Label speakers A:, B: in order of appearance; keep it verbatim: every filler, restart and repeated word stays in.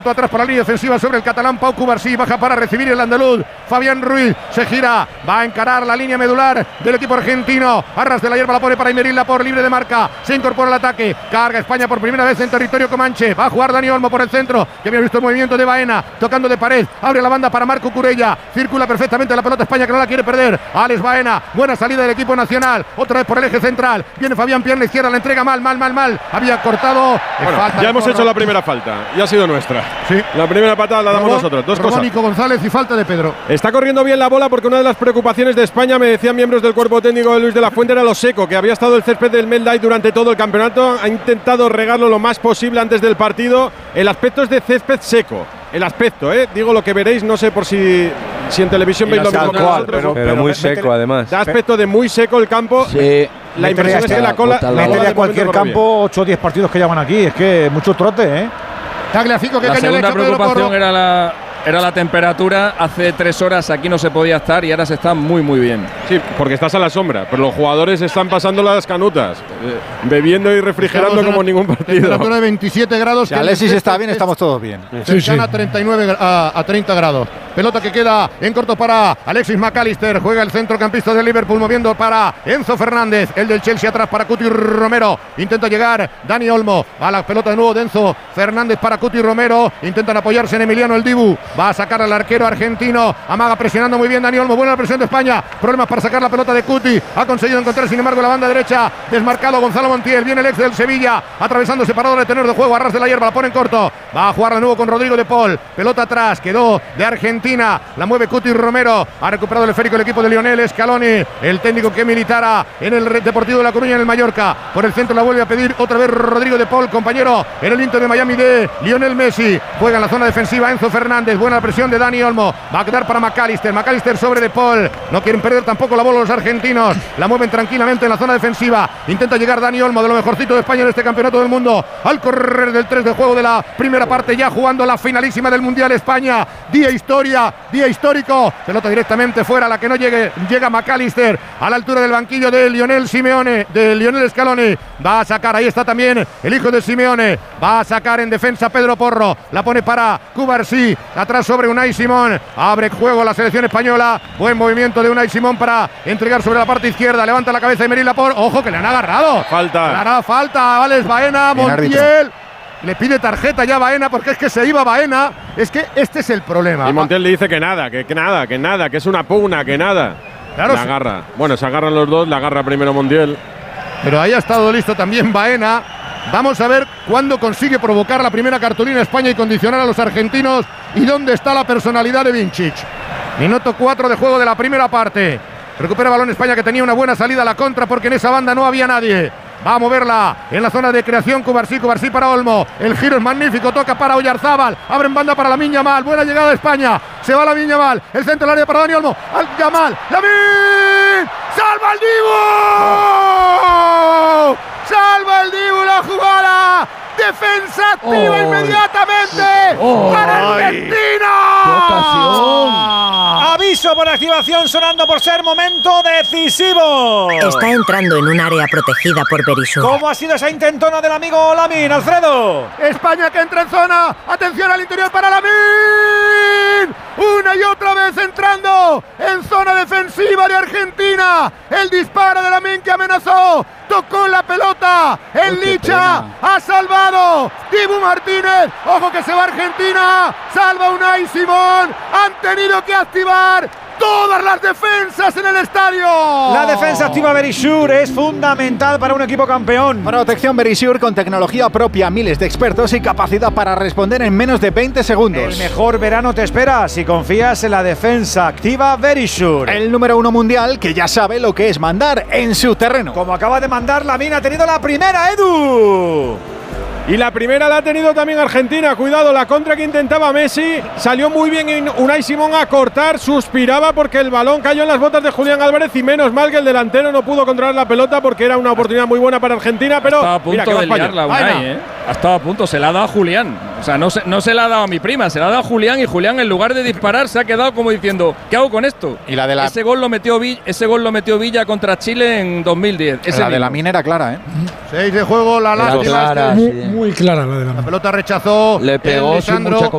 A: Atrás para la línea defensiva sobre el catalán Pau Cubarsí, baja para recibir el andaluz Fabián Ruiz, se gira, va a encarar la línea medular del equipo argentino, arras de la hierba la pone para Imeril Laporte, libre de marca, se incorpora al ataque, carga España por primera vez en territorio comanche, va a jugar Dani Olmo por el centro, que había visto el movimiento de Baena, tocando de pared, abre la banda para Marco Curella, circula perfectamente la pelota España que no la quiere perder, Alex Baena, buena salida del equipo nacional, otra vez por el eje central, viene Fabián pierna izquierda, la entrega mal, mal, mal, mal, había cortado,
B: bueno,
A: falta
B: ya hemos hecho la primera falta, ya ha sido nuestra.
A: Sí.
B: La primera patada la damos
A: Robó,
B: nosotros. Dos
A: robó
B: cosas.
A: Nico González y falta de Pedro.
B: Está corriendo bien la bola porque una de las preocupaciones de España, me decían miembros del cuerpo técnico de Luis de la Fuente, era lo seco, que había estado el césped del Mel Light durante todo el campeonato. Ha intentado regarlo lo más posible antes del partido. El aspecto es de césped seco. El aspecto, ¿eh? Digo lo que veréis, no sé por si, si en televisión veis lo mismo que nosotros.
C: Pero, pero, pero muy seco, además.
B: Da aspecto de muy seco el campo.
C: Sí.
B: La impresión es que la cola.
D: Métele a cualquier campo ocho o diez partidos que llaman aquí. Es que mucho trote, ¿eh?
A: Tagliafico, que
E: la
A: caño
E: segunda
A: le echa
E: preocupación
A: Pedro Porro.
E: era la, era la temperatura. Hace tres horas aquí no se podía estar y ahora se está muy muy bien.
B: Sí, porque estás a la sombra, pero los jugadores están pasando las canutas, eh, bebiendo y refrigerando
A: Estamos
B: como ningún partido.
A: Temperatura de veintisiete grados.
D: Si Alexis está bien, estamos todos bien.
A: Sí, sí. A treinta y nueve a, a treinta grados. Pelota que queda en corto para Alexis McAllister. Juega el centrocampista del Liverpool moviendo para Enzo Fernández. El del Chelsea atrás para Cuti Romero. Intenta llegar Dani Olmo. A la pelota de nuevo de Enzo Fernández para Cuti Romero. Intentan apoyarse en Emiliano el Dibu. Va a sacar al arquero argentino. Amaga presionando muy bien Dani Olmo. Buena la presión de España. Problemas para sacar la pelota de Cuti. Ha conseguido encontrar sin embargo la banda derecha. Desmarcado Gonzalo Montiel. Viene el ex del Sevilla. Atravesando separador de tenor de juego. Arras de la hierba. La pone en corto. Va a jugar de nuevo con Rodrigo de Paul. Pelota atrás. Quedó de Argentina. La mueve Cuti Romero. Ha recuperado el esférico el equipo de Lionel Scaloni. El técnico que militara en el Deportivo de La Coruña en el Mallorca. Por el centro la vuelve a pedir otra vez Rodrigo de Paul, compañero en el Inter de Miami de Lionel Messi. Juega en la zona defensiva Enzo Fernández. Buena la presión de Dani Olmo. Va a quedar para McAllister. McAllister sobre de Paul. No quieren perder tampoco la bola los argentinos. La mueven tranquilamente en la zona defensiva. Intenta llegar Dani Olmo, de lo mejorcito de España en este campeonato del mundo. Al correr del tres de juego de la primera parte, ya jugando la finalísima del Mundial España. Día historia, día histórico. Pelota directamente fuera, la que no llegue. Llega McAllister a la altura del banquillo de Lionel Simeone, de Lionel Scaloni. Va a sacar, ahí está también el hijo de Simeone. Va a sacar en defensa Pedro Porro. La pone para Cubarsí. Atrás sobre Unai Simón. Abre juego la selección española. Buen movimiento de Unai Simón para entregar sobre la parte izquierda. Levanta la cabeza de Emery Laporte. Ojo que le han agarrado.
B: Falta.
A: Le hará falta. Alex Baena, Montiel. Le pide tarjeta ya a Baena porque es que se iba Baena. Es que este es el problema.
B: Y Montiel le dice que nada, que, que nada, que nada, que es una pugna, que nada.
A: Claro,
B: la agarra. Bueno, se agarran los dos, la agarra primero Montiel.
A: Pero ahí ha estado listo también Baena. Vamos a ver cuándo consigue provocar la primera cartulina a España y condicionar a los argentinos. Y dónde está la personalidad de Vincic. Minuto cuatro de juego de la primera parte. Recupera balón España, que tenía una buena salida a la contra porque en esa banda no había nadie. Va a moverla en la zona de creación Cubarsí, Cubarsí para Olmo. El giro es magnífico, toca para Oyarzábal. Abre en banda para Lamine Yamal. Buena llegada de España. Se va Lamine Yamal. El centro del área para Dani Olmo. Al Yamal. ¡Lamine! ¡Salva el Dibu! ¡Salva el Dibu la jugada! ¡Defensa activa oh, inmediatamente oh, para Argentina!
C: ¡Qué ocasión!
D: Aviso por activación sonando por ser momento decisivo.
F: Está entrando en un área protegida por Berisur.
D: ¿Cómo ha sido esa intentona del amigo Lamine, Alfredo?
A: España que entra en zona. Atención al interior para Lamine. Una y otra vez entrando en zona defensiva de Argentina. El disparo de Lamine que amenazó. Tocó la pelota. El Uy, Licha ha salvado. Dibu Martínez. Ojo que se va Argentina. Salva Unai Simón. Han tenido que activar todas las defensas en el estadio.
D: La defensa activa Berisur es fundamental para un equipo campeón.
G: Protección Berisur con tecnología propia, miles de expertos y capacidad para responder en menos de veinte segundos.
D: El mejor verano te espera si confías en la defensa activa Berisur.
G: El número uno mundial que ya sabe lo que es mandar en su terreno.
D: Como acaba de mandar, Lamine ha tenido la primera, Edu.
B: Y la primera la ha tenido también Argentina. Cuidado, la contra que intentaba Messi. Salió muy bien Unai Simón a cortar. Suspiraba porque el balón cayó en las botas de Julián Álvarez. Y menos mal que el delantero no pudo controlar la pelota porque era una oportunidad muy buena para Argentina. Pero
E: estaba a punto
B: mira, que
E: de liarla Unai, ¿eh? Ha estado a punto. Se la ha dado a Julián. O sea, no se, no se la ha dado a mi prima. Se la ha dado a Julián. Y Julián, en lugar de disparar, se ha quedado como diciendo: ¿qué hago con esto?
G: Y la de la...
E: Ese gol lo metió Villa, ese gol lo metió Villa contra Chile en dos mil diez. Ese
G: la
E: mismo.
G: de Lamine era clara, ¿eh?
A: Seis de juego, la lástima.
C: Clara,
A: este.
C: sí.
H: Muy, muy clara la de la
A: La pelota rechazó.
C: Le pegó sin mucha